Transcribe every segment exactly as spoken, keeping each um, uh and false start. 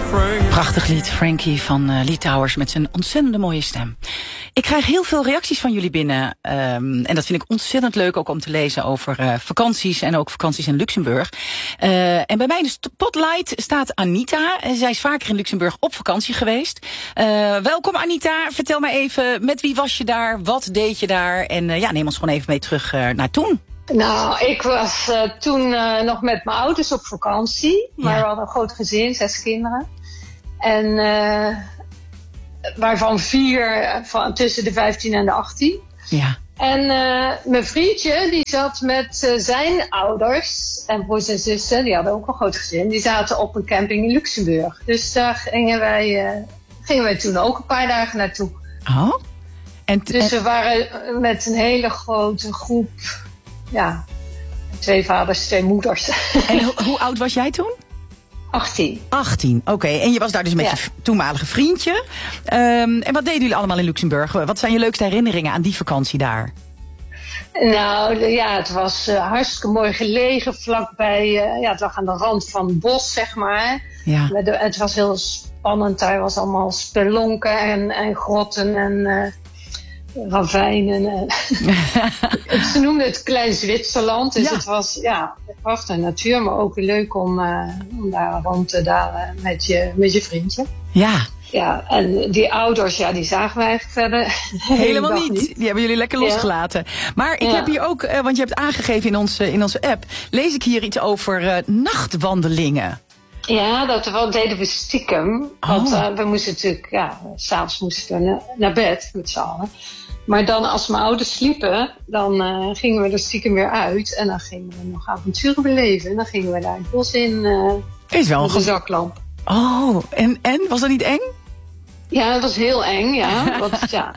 Prachtig lied, Frankie van uh, Lee Towers met zijn ontzettende mooie stem. Ik krijg heel veel reacties van jullie binnen. Um, en dat vind ik ontzettend leuk ook om te lezen over uh, vakanties en ook vakanties in Luxemburg. Uh, en bij mij in de spotlight staat Anita. Zij is vaker in Luxemburg op vakantie geweest. Uh, welkom Anita, vertel mij even, met wie was je daar, wat deed je daar? En uh, ja, neem ons gewoon even mee terug uh, naar toen. Nou, ik was uh, toen uh, nog met mijn ouders op vakantie. Maar ja. We hadden een groot gezin, zes kinderen. En uh, waarvan vier van tussen de vijftien en de achttien. Ja. En uh, mijn vriendje, die zat met uh, zijn ouders en broers en zussen, die hadden ook een groot gezin. Die zaten op een camping in Luxemburg. Dus daar gingen wij, uh, gingen wij toen ook een paar dagen naartoe. Oh. En t- dus we waren met een hele grote groep, ja, twee vaders, twee moeders. En ho- hoe oud was jij toen? achttien. achttien, oké. Okay. En je was daar dus met ja. je toenmalige vriendje. Um, en wat deden jullie allemaal in Luxemburg? Wat zijn je leukste herinneringen aan die vakantie daar? Nou, ja, het was uh, hartstikke mooi gelegen. Vlakbij, uh, ja, het lag aan de rand van het bos, zeg maar. Ja. De, het was heel spannend. Daar was allemaal spelonken en, en grotten en uh, ravijnen. En ze noemden het Klein Zwitserland. Dus ja. Het was, ja, prachtige natuur, maar ook leuk om, uh, om daar rond te dalen met je, met je vriendje. Ja. Ja, en die ouders, ja, die zagen wij eigenlijk verder helemaal niet. niet. Die hebben jullie lekker losgelaten. Ja. Maar ik ja. heb hier ook, uh, want je hebt aangegeven in onze, in onze app, lees ik hier iets over uh, nachtwandelingen. Ja, dat deden we stiekem. Oh. Want uh, we moesten natuurlijk, ja, s'avonds moesten we na, naar bed met z'n allen. Maar dan als mijn ouders sliepen, dan uh, gingen we er stiekem weer uit. En dan gingen we nog avonturen beleven. En dan gingen we daar het bos in uh, Is wel met een zaklamp. Oh, en, en? Was dat niet eng? Ja, het was heel eng, ja. Want ja,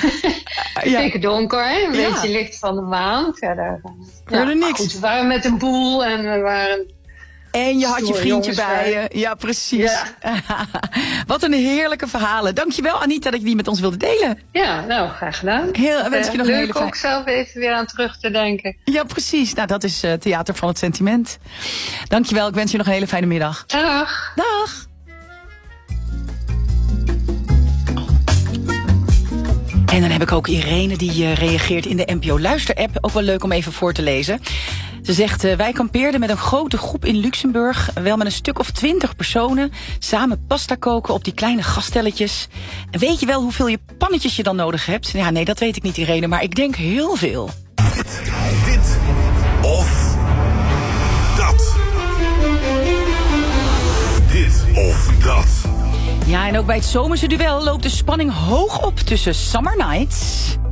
ja. donker, een ja. beetje licht van de maan. Verder, Verder ja, niks. Goed, we waren met een boel en we waren... En je had je vriendje bij je. Ja, precies. Ja. Wat een heerlijke verhalen. Dankjewel Anita dat je die met ons wilde delen. Ja, nou, graag gedaan. Heel, wens je nog leuk een hele fijn... ook zelf even weer aan terug te denken. Ja, precies. Nou, dat is uh, Theater van het Sentiment. Dankjewel, ik wens je nog een hele fijne middag. Dag. Dag. En dan heb ik ook Irene die uh, reageert in de N P O Luister-app. Ook wel leuk om even voor te lezen. Ze zegt, uh, wij kampeerden met een grote groep in Luxemburg. Wel met een stuk of twintig personen. Samen pasta koken op die kleine gastelletjes. En weet je wel hoeveel je pannetjes je dan nodig hebt? Ja, nee, dat weet ik niet Irene, maar ik denk heel veel. Dit, dit of dat. Dit of dat. Ja, en ook bij het zomerse duel loopt de spanning hoog op tussen Summer Nights